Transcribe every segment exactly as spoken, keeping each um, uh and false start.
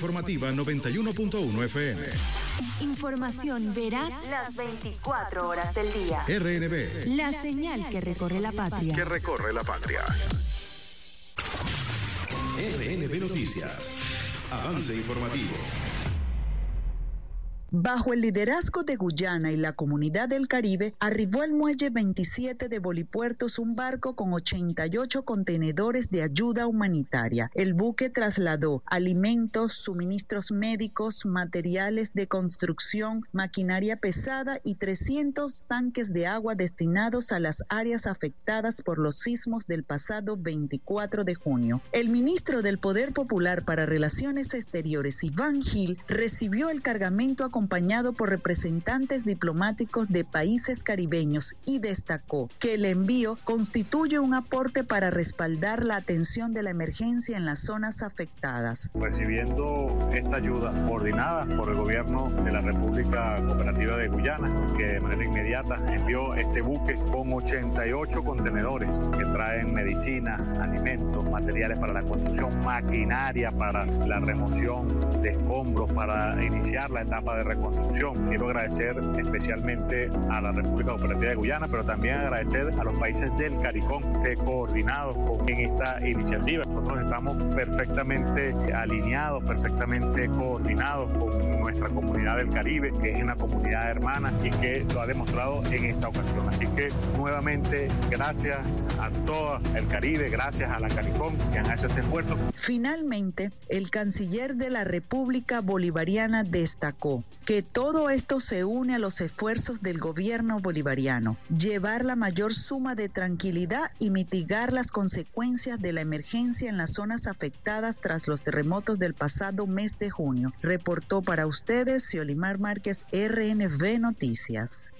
Informativa noventa y uno punto uno F M. Información veraz las veinticuatro horas del día. R N B. La señal que recorre la patria. Que recorre la patria. R N B Noticias. Avance informativo. Bajo el liderazgo de Guyana y la Comunidad del Caribe, arribó al muelle veintisiete de Bolipuertos un barco con ochenta y ocho contenedores de ayuda humanitaria. El buque trasladó alimentos, suministros médicos, materiales de construcción, maquinaria pesada y trescientos tanques de agua destinados a las áreas afectadas por los sismos del pasado veinticuatro de junio. El ministro del Poder Popular para Relaciones Exteriores, Iván Gil, recibió el cargamento a acompañado por representantes diplomáticos de países caribeños y destacó que el envío constituye un aporte para respaldar la atención de la emergencia en las zonas afectadas. Recibiendo esta ayuda coordinada por el gobierno de la República Cooperativa de Guyana, que de manera inmediata envió este buque con ochenta y ocho contenedores que traen medicinas, alimentos, materiales para la construcción, maquinaria para la remoción de escombros, para iniciar la etapa de reconstrucción. Quiero agradecer especialmente a la República Cooperativa de Guyana, pero también agradecer a los países del CARICOM que coordinados con en esta iniciativa. Nosotros estamos perfectamente alineados, perfectamente coordinados con nuestra comunidad del Caribe, que es una comunidad hermana y que lo ha demostrado en esta ocasión. Así que nuevamente gracias a todo el Caribe, gracias a la CARICOM que han hecho este esfuerzo. Finalmente, el canciller de la República Bolivariana destacó que todo esto se une a los esfuerzos del gobierno bolivariano, llevar la mayor suma de tranquilidad y mitigar las consecuencias de la emergencia en las zonas afectadas tras los terremotos del pasado mes de junio. Reportó para ustedes Xiolimar Márquez, R N B Noticias.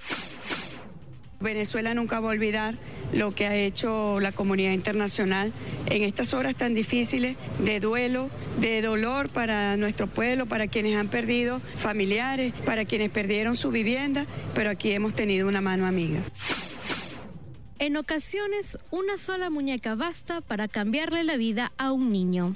Venezuela nunca va a olvidar lo que ha hecho la comunidad internacional en estas horas tan difíciles de duelo, de dolor para nuestro pueblo, para quienes han perdido familiares, para quienes perdieron su vivienda, pero aquí hemos tenido una mano amiga. En ocasiones, una sola muñeca basta para cambiarle la vida a un niño.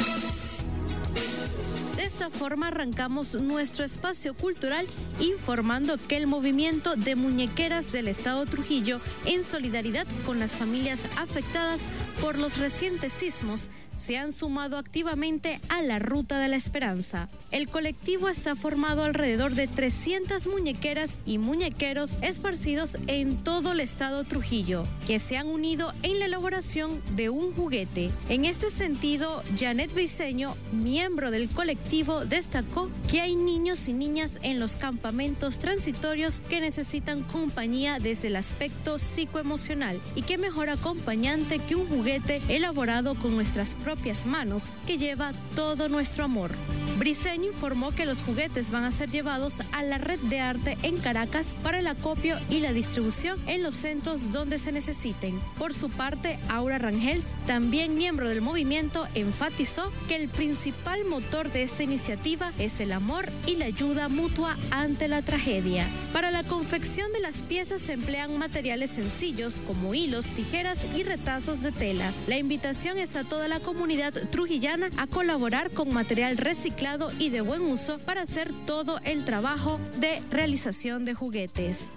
De esta forma arrancamos nuestro espacio cultural informando que el movimiento de muñequeras del Estado Trujillo, en solidaridad con las familias afectadas por los recientes sismos, se han sumado activamente a la Ruta de la Esperanza. El colectivo está formado alrededor de trescientas muñequeras y muñequeros esparcidos en todo el estado Trujillo, que se han unido en la elaboración de un juguete. En este sentido, Janet Briceño, miembro del colectivo, destacó que hay niños y niñas en los campamentos transitorios que necesitan compañía desde el aspecto psicoemocional, y qué mejor acompañante que un juguete elaborado con nuestras propias manos que lleva todo nuestro amor. Briceño informó que los juguetes van a ser llevados a la red de arte en Caracas para el acopio y la distribución en los centros donde se necesiten. Por su parte, Aura Rangel, también miembro del movimiento, enfatizó que el principal motor de esta iniciativa es el amor y la ayuda mutua ante la tragedia. Para la confección de las piezas se emplean materiales sencillos como hilos, tijeras y retazos de tela. La invitación es a toda la comunidad trujillana a colaborar con material reciclado y de buen uso para hacer todo el trabajo de realización de juguetes.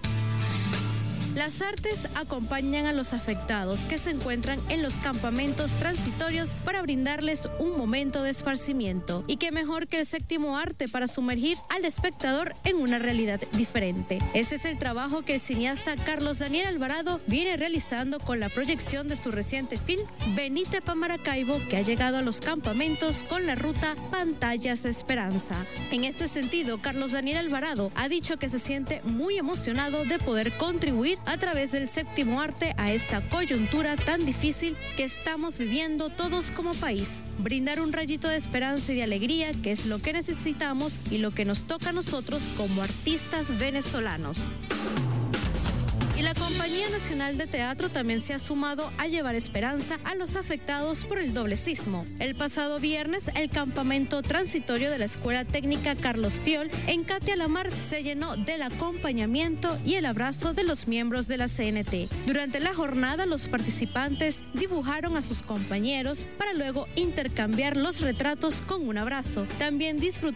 Las artes acompañan a los afectados que se encuentran en los campamentos transitorios para brindarles un momento de esparcimiento. Y qué mejor que el séptimo arte para sumergir al espectador en una realidad diferente. Ese es el trabajo que el cineasta Carlos Daniel Alvarado viene realizando con la proyección de su reciente film Venite pa' Maracaibo, que ha llegado a los campamentos con la ruta Pantallas de Esperanza. En este sentido, Carlos Daniel Alvarado ha dicho que se siente muy emocionado de poder contribuir a través del séptimo arte a esta coyuntura tan difícil que estamos viviendo todos como país. Brindar un rayito de esperanza y de alegría, que es lo que necesitamos y lo que nos toca a nosotros como artistas venezolanos. Y la Compañía Nacional de Teatro también se ha sumado a llevar esperanza a los afectados por el doble sismo. El pasado viernes, el campamento transitorio de la Escuela Técnica Carlos Fiol en Catia la Mar se llenó del acompañamiento y el abrazo de los miembros de la C N T. Durante la jornada, los participantes dibujaron a sus compañeros para luego intercambiar los retratos con un abrazo. También disfrutaron